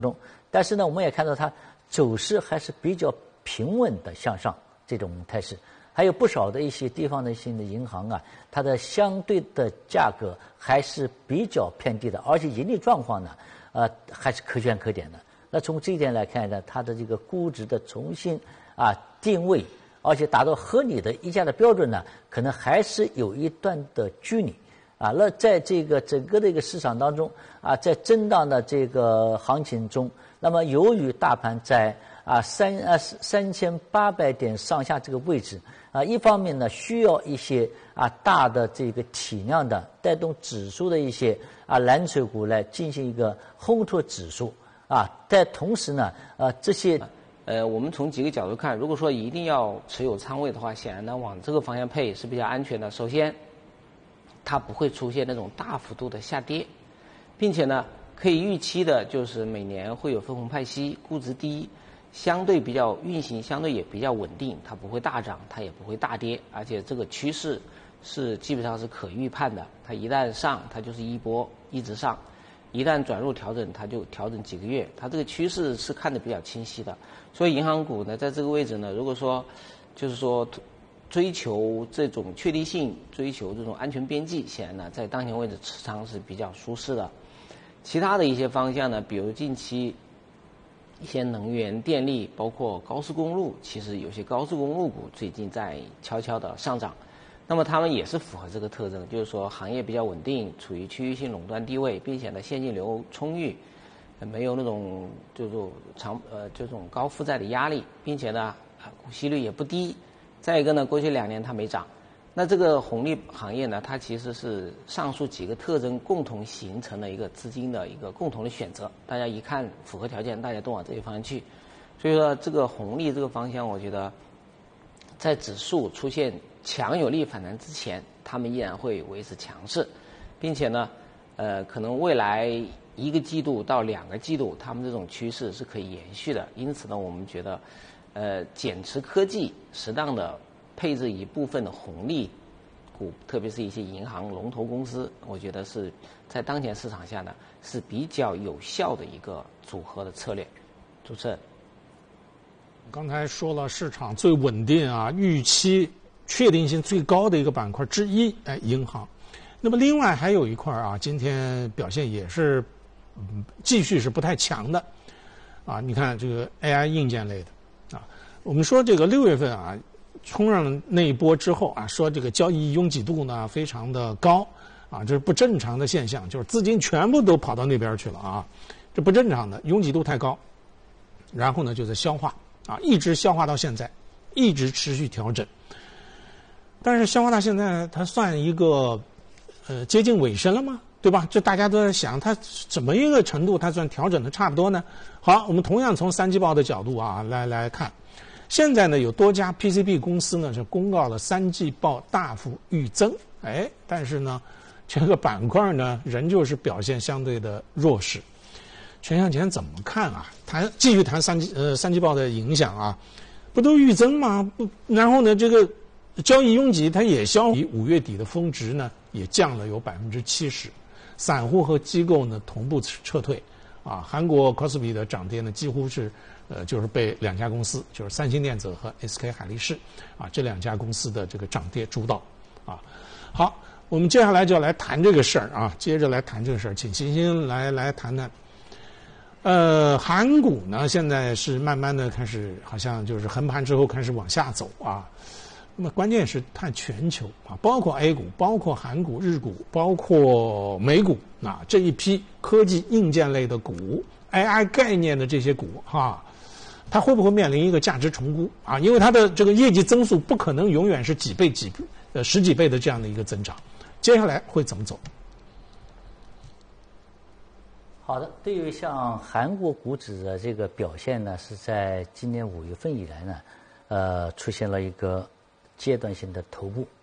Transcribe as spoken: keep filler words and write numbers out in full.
中，但是呢，我们也看到它走势还是比较平稳的向上这种态势。还有不少的一些地方的性的银行啊，它的相对的价格还是比较偏低的，而且盈利状况呢，呃，还是可圈可点的。那从这一点来看呢，它的这个估值的重新啊定位，而且达到合理的溢价的标准呢，可能还是有一段的距离啊。那在这个整个的一个市场当中啊，在震荡的这个行情中，那么由于大盘在啊三啊三千八百点上下这个位置啊，一方面呢需要一些啊大的这个体量的带动指数的一些啊蓝筹股来进行一个烘托指数啊，在同时呢呃这些呃我们从几个角度看，如果说一定要持有仓位的话，显然呢往这个方向配是比较安全的。首先，它不会出现那种大幅度的下跌，并且呢可以预期的就是每年会有分红派息，估值低。相对比较运行相对也比较稳定，它不会大涨，它也不会大跌，而且这个趋势是基本上是可预判的。它一旦上，它就是一波一直上；一旦转入调整，它就调整几个月。它这个趋势是看得比较清晰的。所以银行股呢，在这个位置呢，如果说就是说追求这种确定性，追求这种安全边际，显然呢，在当前位置持仓是比较舒适的。其他的一些方向呢，比如近期一些能源、电力，包括高速公路，其实有些高速公路股最近在悄悄的上涨，那么它们也是符合这个特征，就是说行业比较稳定，处于区域性垄断地位，并且呢现金流充裕，没有那种就是说长呃这种高负债的压力，并且呢股息率也不低。再一个呢，过去两年它没涨。那这个红利行业呢，它其实是上述几个特征共同形成了一个资金的一个共同的选择。大家一看符合条件，大家都往这一方向去。所以说，这个红利这个方向，我觉得在指数出现强有力反弹之前，他们依然会维持强势，并且呢，呃，可能未来一个季度到两个季度，他们这种趋势是可以延续的。因此呢，我们觉得，呃，减持科技，适当的配置一部分的红利股，特别是一些银行龙头公司，我觉得是在当前市场下呢是比较有效的一个组合的策略。主持人， 刚才说了市场最稳定啊，预期确定性最高的一个板块之一，哎，银行。那么另外还有一块啊，今天表现也是嗯继续是不太强的啊。你看这个 A I 硬件类的啊，我们说这个六月份啊。冲上那一波之后啊，说这个交易拥挤度呢非常的高啊，这是不正常的现象，就是资金全部都跑到那边去了啊，这不正常的，拥挤度太高。然后呢就在消化啊，一直消化到现在，一直持续调整。但是消化到现在，它算一个呃接近尾声了吗？对吧？这大家都在想，它怎么一个程度它算调整的差不多呢？好，我们同样从三季报的角度啊来来看。现在呢，有多家 P C B 公司呢是公告了三季报大幅预增，哎，但是呢，这个板块呢仍旧是表现相对的弱势。全向前怎么看啊？谈继续谈三季呃三季报的影响啊，不都预增吗？不，然后呢，这个交易拥挤它也消，五月底的峰值呢也降了有百分之七十，散户和机构呢同步撤退，啊，韩国 K O S P I 的涨跌呢几乎是。呃，就是被两家公司，就是三星电子和 S K 海力士，啊，这两家公司的这个涨跌主导，啊，好，我们接下来就要来谈这个事儿啊，接着来谈这个事儿，请欣欣来来谈谈。呃，韩股呢现在是慢慢的开始，好像就是横盘之后开始往下走啊。那么关键是看全球啊，包括 A 股，包括韩股、日股，包括美股啊，这一批科技硬件类的股 ，A I 概念的这些股哈。它会不会面临一个价值重估啊？因为它的这个业绩增速不可能永远是几倍、几呃十几倍的这样的一个增长，接下来会怎么走？ 好的，对于像韩国股指的这个表现呢，是在今年五月份以来呢，呃，出现了一个阶段性的头部